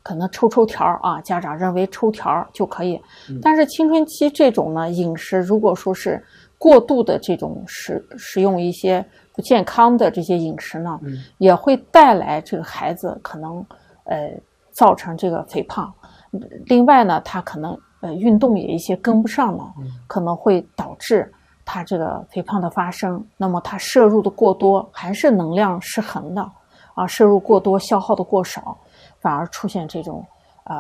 可能抽条啊，家长认为抽条就可以。但是青春期这种呢饮食，如果说是过度的这种食用一些不健康的这些饮食呢，也会带来这个孩子可能造成这个肥胖。另外呢，他可能运动也一些跟不上呢，可能会导致他这个肥胖的发生。那么他摄入的过多，还是能量失衡的啊，摄入过多，消耗的过少，反而出现这种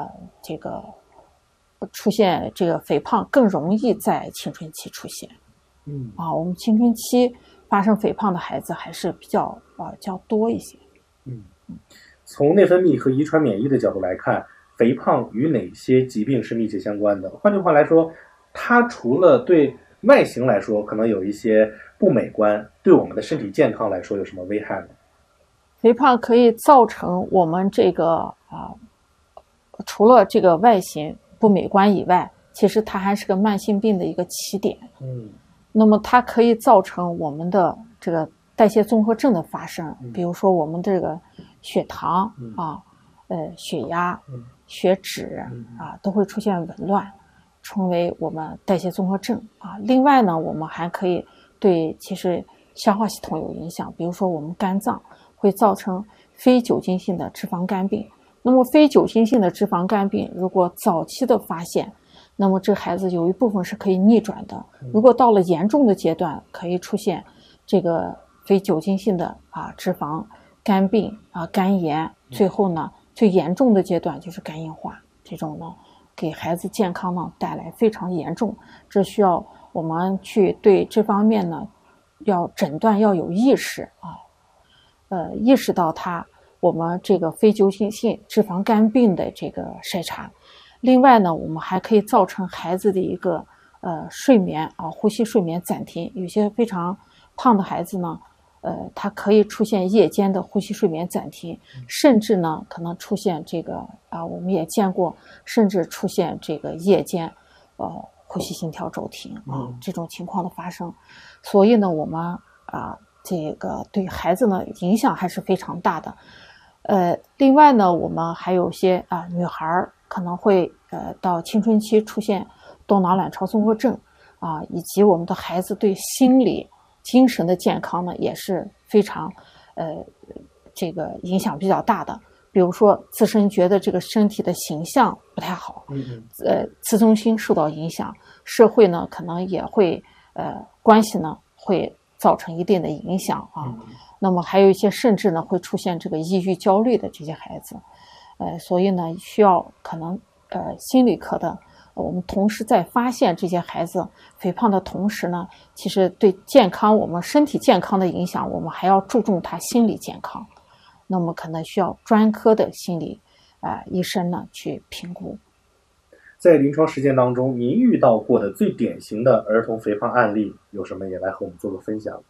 出现这个肥胖更容易在青春期出现。我们青春期发生肥胖的孩子还是比较多一些。 从内分泌和遗传免疫的角度来看，肥胖与哪些疾病是密切相关的？换句话来说，它除了对外形来说可能有一些不美观，对我们的身体健康来说有什么危害呢？ 肥胖可以造成我们这个除了这个外形不美观以外，其实它还是个慢性病的一个起点。那么它可以造成我们的这个代谢综合症的发生，比如说我们这个血糖血压、血脂都会出现紊乱，成为我们代谢综合症另外呢，我们还可以对其实消化系统有影响，比如说我们肝脏会造成非酒精性的脂肪肝病。那么非酒精性的脂肪肝病如果早期的发现，那么这孩子有一部分是可以逆转的。如果到了严重的阶段，可以出现这个非酒精性的脂肪肝病肝炎，最后呢最严重的阶段就是肝硬化。这种呢给孩子健康呢带来非常严重，这需要我们去对这方面呢要诊断要有意识意识到我们这个非酒精性脂肪肝病的这个筛查。另外呢，我们还可以造成孩子的一个睡眠呼吸睡眠暂停。有些非常胖的孩子呢他可以出现夜间的呼吸睡眠暂停，甚至呢可能出现这个我们也见过，甚至出现这个夜间呼吸心跳骤停这种情况的发生。所以呢，我们这个对孩子呢影响还是非常大的。另外呢，我们还有些女孩可能会到青春期出现多囊卵巢综合症以及我们的孩子对心理精神的健康呢也是非常这个影响比较大的。比如说自身觉得这个身体的形象不太好，自尊心受到影响，社会呢可能也会关系呢会造成一定的影响那么还有一些甚至呢会出现这个抑郁焦虑的这些孩子。所以呢需要可能心理科的我们同时在发现这些孩子肥胖的同时呢，其实对健康我们身体健康的影响，我们还要注重他心理健康。那么可能需要专科的心理医生呢去评估。 在临床实践当中，您遇到过的最典型的儿童肥胖案例有什么？也来和我们做个分享。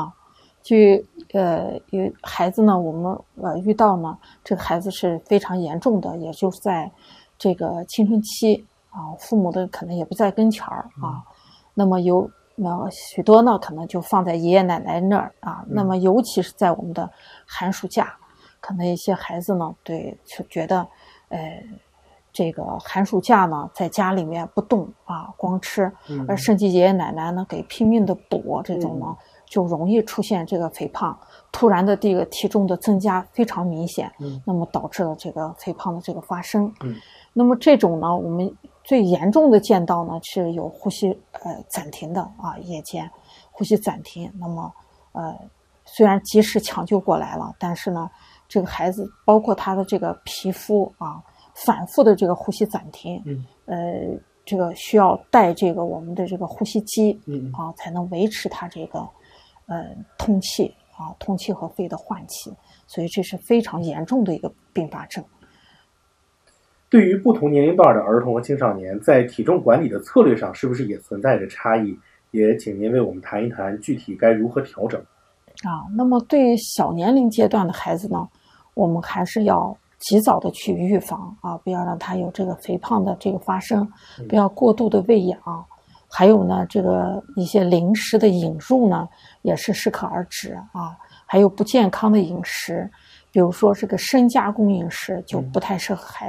有孩子呢，我们遇到呢，这个孩子是非常严重的，也就是在这个青春期父母的可能也不在跟前那么许多呢可能就放在爷爷奶奶那儿那么尤其是在我们的寒暑假，可能一些孩子呢就觉得这个寒暑假呢在家里面不动光吃甚至爷爷奶奶呢给拼命的补，这种呢就容易出现这个肥胖，突然的这个体重的增加非常明显那么导致了这个肥胖的这个发生那么这种呢我们最严重的见到呢是有呼吸暂停的夜间呼吸暂停。那么虽然及时抢救过来了，但是呢这个孩子包括他的这个皮肤反复的这个呼吸暂停这个需要带这个我们的这个呼吸机才能维持他这个通气和肺的换气，所以这是非常严重的一个并发症。 对于不同年龄段的儿童和青少年，在体重管理的策略上是不是也存在着差异？也请您为我们谈一谈具体该如何调整。 那么对于小年龄阶段的孩子呢，我们还是要及早的去预防不要让他有这个肥胖的这个发生，不要过度的喂养还有呢这个一些零食的引入呢也是适可而止还有不健康的饮食，比如说这个深加工饮食就不太适合孩子